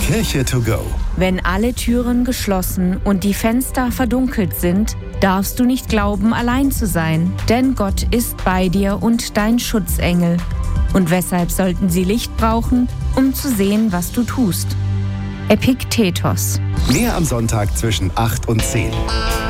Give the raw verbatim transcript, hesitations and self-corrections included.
Kirche to go. Wenn alle Türen geschlossen und die Fenster verdunkelt sind, darfst du nicht glauben, allein zu sein, denn Gott ist bei dir und dein Schutzengel. Und weshalb sollten sie Licht brauchen, um zu sehen, was du tust? Epiktetos. Mehr am Sonntag zwischen acht und zehn.